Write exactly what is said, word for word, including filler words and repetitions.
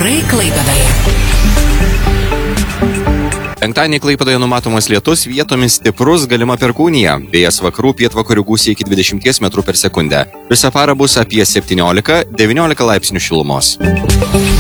Orai Klaipėdoje. Penktadienį Klaipėdoje numatomas lietus, vietomis stiprus, galima perkūnija. Vėjas vakarų pietvakarių gūsiai iki dvidešimties metrų per sekundę. Visą parą bus apie septyniolika devyniolika laipsnių šilumos.